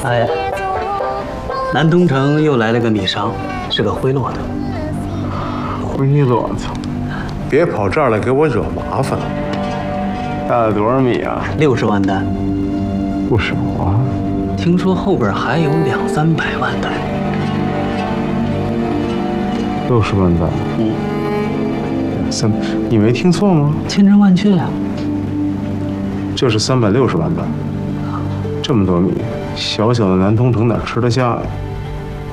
哎，南通城又来了个米商，是个灰落的。 灰落，操！ 别跑这儿来给我惹麻烦。 大了多少米啊 60万担， 不少啊。 听说后边还有200-300万担。 60万担，你没听错吗？ 千真万确呀！ 这是360万担，这么多米，小小的南通城哪吃得下呀？